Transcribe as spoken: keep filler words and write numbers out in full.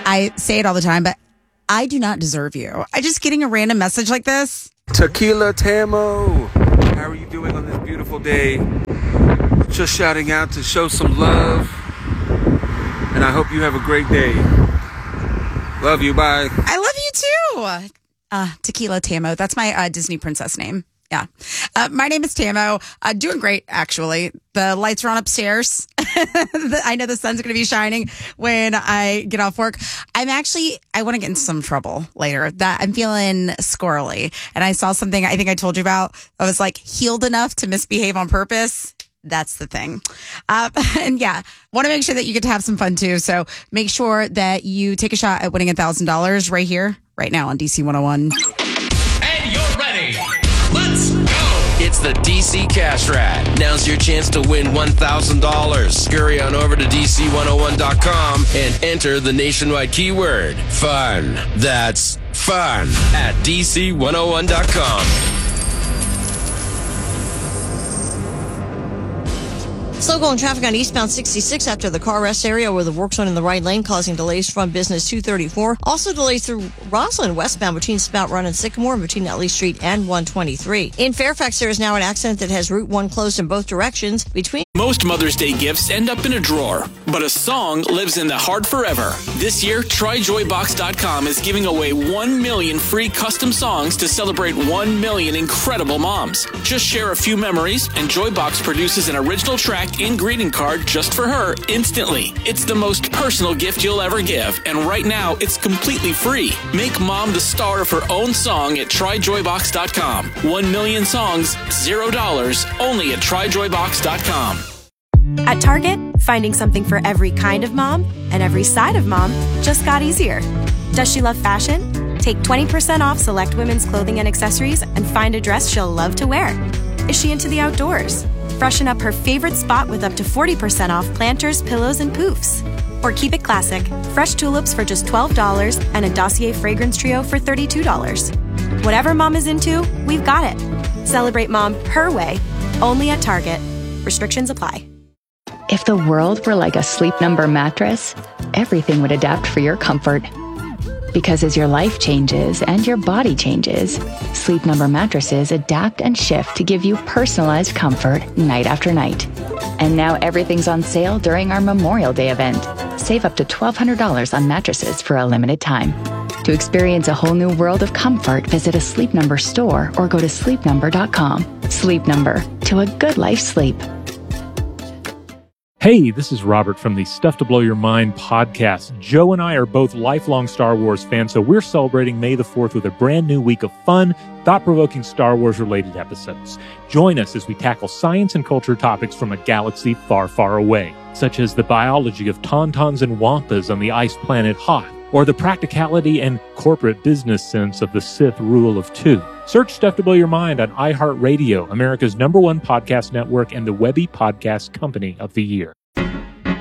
I say it all the time, but I do not deserve you. I just getting a random message like this. Tequila Tamo, how are you doing on this beautiful day? Just shouting out to show some love, and I hope you have a great day. Love you, bye. I love you too. Uh, Tequila Tamo, that's my uh, Disney princess name. Yeah. Uh, my name is Tamo. Uh, doing great, actually. The lights are on upstairs. I know the sun's going to be shining when I get off work. I'm actually, I want to get into some trouble later. That I'm feeling squirrely. And I saw something I think I told you about. I was like healed enough to misbehave on purpose. That's the thing. Uh, and yeah, want to make sure that you get to have some fun too. So make sure that you take a shot at winning one thousand dollars right here, right now on D C one oh one. And you're ready. Let's go! It's the D C Cash Rat. Now's your chance to win one thousand dollars. Scurry on over to D C one oh one dot com and enter the nationwide keyword, fun. That's fun at D C one oh one dot com. Slow going traffic on eastbound sixty-six after the car rest area where the works on in the right lane, causing delays from Business two thirty-four. Also delays through Roslyn westbound between Spout Run and Sycamore, and between Nutley Street and one twenty-three. In Fairfax, there is now an accident that has Route one closed in both directions between. Most Mother's Day gifts end up in a drawer, but a song lives in the heart forever. This year, try joy box dot com is giving away one million free custom songs to celebrate one million incredible moms. Just share a few memories, and Joybox produces an original track and greeting card just for her instantly. It's the most personal gift you'll ever give, and right now it's completely free. Make mom the star of her own song at try joy box dot com. One million songs, zero dollars, only at try joy box dot com. At Target, finding something for every kind of mom and every side of mom just got easier. Does she love fashion? Take twenty percent off select women's clothing and accessories and find a dress she'll love to wear. Is she into the outdoors? Freshen up her favorite spot with up to forty percent off planters, pillows, and poofs. Or keep it classic, fresh tulips for just twelve dollars and a Dossier fragrance trio for thirty-two dollars. Whatever mom is into, we've got it. Celebrate mom her way, only at Target. Restrictions apply. If the world were like a Sleep Number mattress, everything would adapt for your comfort. Because as your life changes and your body changes, Sleep Number mattresses adapt and shift to give you personalized comfort night after night. And now everything's on sale during our Memorial Day event. Save up to twelve hundred dollars on mattresses for a limited time. To experience a whole new world of comfort, visit a Sleep Number store or go to sleep number dot com. Sleep Number, to a good night's sleep. Hey, this is Robert from the Stuff to Blow Your Mind podcast. Joe and I are both lifelong Star Wars fans, so we're celebrating May the fourth with a brand new week of fun, thought-provoking Star Wars-related episodes. Join us as we tackle science and culture topics from a galaxy far, far away, such as the biology of tauntauns and wampas on the ice planet Hoth, or the practicality and corporate business sense of the Sith rule of two. Search Stuff to Blow Your Mind on iHeartRadio, America's number one podcast network and the Webby Podcast Company of the Year.